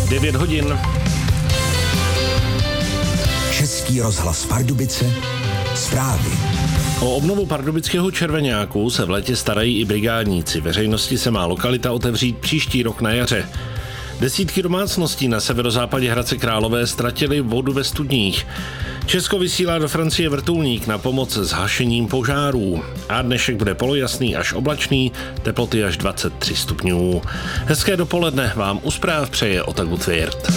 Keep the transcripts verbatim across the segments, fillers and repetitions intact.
devět hodin. Český rozhlas Pardubice, zprávy. O obnovu pardubického červeňáku se v létě starají i brigádníci. Veřejnosti se má lokalita otevřít příští rok na jaře. Desítky domácností na severozápadě Hradce Králové ztratily vodu ve studních. Česko vysílá do Francie vrtulník na pomoc s hašením požárů. A dnešek bude polojasný až oblačný, teploty až dvacet tři stupňů. Hezké dopoledne vám u zpráv přeje Ota Gutwirt.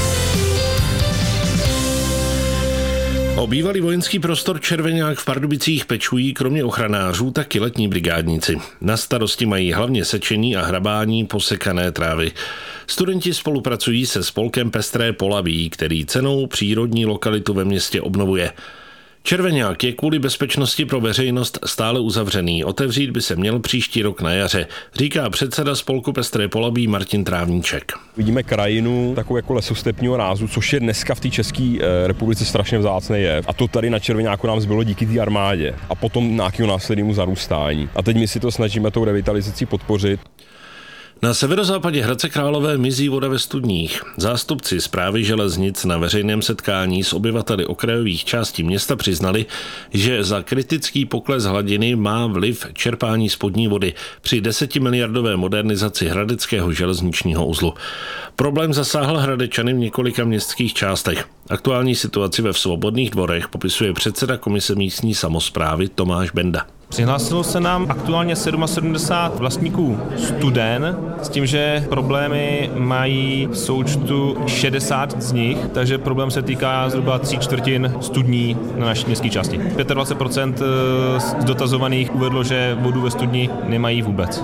O bývalý vojenský prostor Červeňák v Pardubicích pečují kromě ochranářů taky letní brigádníci. Na starosti mají hlavně sečení a hrabání posekané trávy. Studenti spolupracují se spolkem Pestré Polaví, který cenou přírodní lokalitu ve městě obnovuje. Červeňák je kvůli bezpečnosti pro veřejnost stále uzavřený. Otevřít by se měl příští rok na jaře, říká předseda spolku Pestré Polaví Martin Trávníček. Vidíme krajinu takovou jako lesostepního rázu, což je dneska v té České republice strašně vzácné jev. A to tady na Červeňáku nám zbylo díky té armádě a potom nějakého následnému zarůstání. A teď my si to snažíme tou revitalizací podpořit. Na severozápadě Hradce Králové mizí voda ve studních. Zástupci Správy železnic na veřejném setkání s obyvateli okrajových částí města přiznali, že za kritický pokles hladiny má vliv čerpání spodní vody při desetimiliardové modernizaci hradeckého železničního uzlu. Problém zasáhl Hradečany v několika městských částech. Aktuální situaci ve Svobodných dvorech popisuje předseda komise místní samosprávy Tomáš Benda. Přihlásilo se nám aktuálně sedmdesát sedm vlastníků studen s tím, že problémy mají v součtu šedesát z nich, takže problém se týká zhruba tří čtvrtin studní na naší městské části. dvacet pět procent z dotazovaných uvedlo, že vodu ve studni nemají vůbec.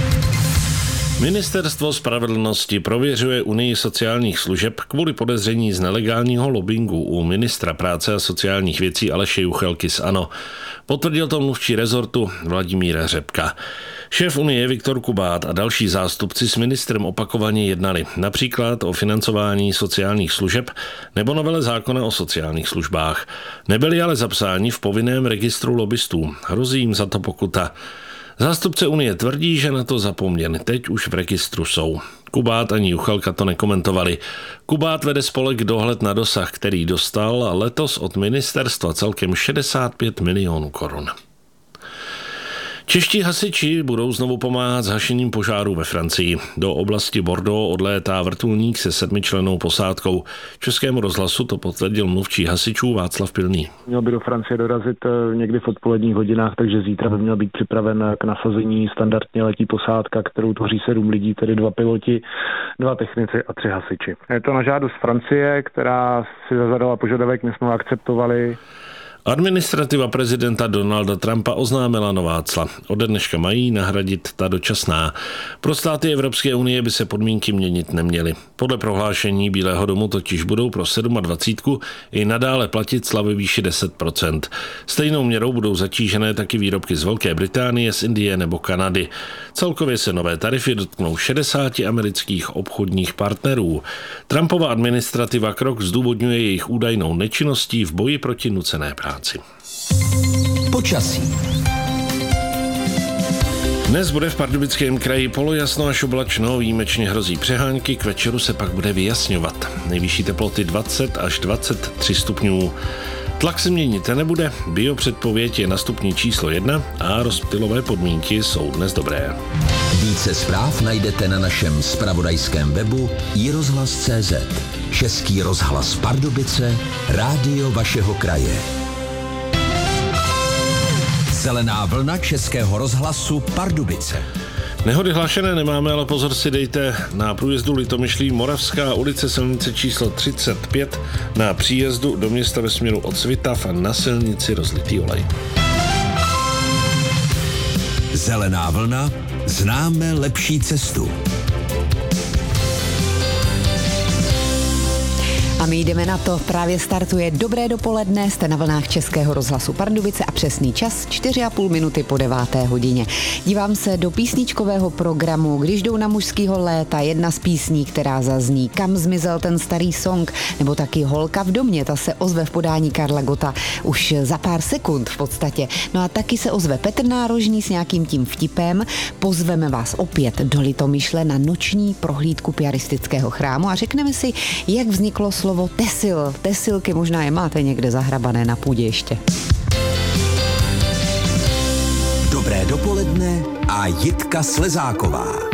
Ministerstvo spravedlnosti prověřuje Unii sociálních služeb kvůli podezření z nelegálního lobbingu u ministra práce a sociálních věcí Aleše Juchelky z ANO. Potvrdil to mluvčí rezortu Vladimír Řepka. Šéf Unie Viktor Kubát a další zástupci s ministrem opakovaně jednali, například o financování sociálních služeb nebo novele zákona o sociálních službách. Nebyli ale zapsáni v povinném registru lobbystů. Hrozí jim za to pokuta. Zástupce Unie tvrdí, že na to zapomněli, teď už v registru jsou. Kubát ani Juchelka to nekomentovali. Kubát vede spolek Dohled na dosah, který dostal letos od ministerstva celkem šedesát pět milionů korun. Čeští hasiči budou znovu pomáhat s hašením požárů ve Francii. Do oblasti Bordeaux odlétá vrtulník se sedmičlennou posádkou. Českému rozhlasu to potvrdil mluvčí hasičů Václav Pilný. Měl by do Francie dorazit někdy v odpoledních hodinách, takže zítra by měl být připraven k nasazení. Standardně letí posádka, kterou tvoří sedm lidí, tedy dva piloti, dva technici a tři hasiči. Je to na žádost Francie, která si zadala požadavek, my jsme ho akceptovali. Administrativa prezidenta Donalda Trumpa oznámila nová cla. Ode dneška mají nahradit ta dočasná. Pro státy Evropské unie by se podmínky měnit neměly. Podle prohlášení Bílého domu totiž budou pro dvacet sedm i nadále platit cla ve výši deset procent. Stejnou měrou budou zatížené taky výrobky z Velké Británie, z Indie nebo Kanady. Celkově se nové tarify dotknou šedesáti amerických obchodních partnerů. Trumpova administrativa krok zdůvodňuje jejich údajnou nečinností v boji proti nucené práci. Počasí. Dnes bude v Pardubickém kraji polojasno až oblačno, výjimečně hrozí přehánky, k večeru se pak bude vyjasňovat. Nejvyšší teploty dvacet až dvacet tři stupňů. Tlak se měnit nebude, biopředpověď je na stupni číslo jedna a rozptylové podmínky jsou dnes dobré. Více zpráv najdete na našem zpravodajském webu i rozhlas tečka cé zet. Český rozhlas Pardubice, rádio vašeho kraje. Zelená vlna Českého rozhlasu Pardubice. Nehody hlášené nemáme, ale pozor si dejte na průjezdu Litomyšlí Moravská ulice silnice číslo třicet pět na příjezdu do města ve směru od Svitav a na silnici rozlitý olej. Zelená vlna, známe lepší cestu. A my jdeme na to, právě startuje Dobré dopoledne, jste na vlnách Českého rozhlasu Pardubice a přesný čas čtyři a půl minuty po deváté hodině. Dívám se do písničkového programu, když jdou na mužskýho léta, jedna z písní, která zazní, Kam zmizel ten starý song, nebo taky Holka v domě, ta se ozve v podání Karla Gotta už za pár sekund v podstatě. No a taky se ozve Petr Nárožný s nějakým tím vtipem, pozveme vás opět do Litomyšle na noční prohlídku piaristického chrámu a řekneme si, jak vzniklo slovo tesil. Tesilky možná je máte někde zahrabané na půdě ještě. Dobré dopoledne a Jitka Slezáková.